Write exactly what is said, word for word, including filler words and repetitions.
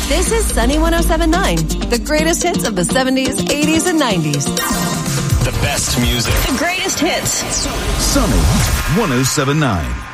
This is Sunny one oh seven point nine, the greatest hits of the seventies, eighties, and nineties. The best music. The greatest hits. Sunny one oh seven point nine.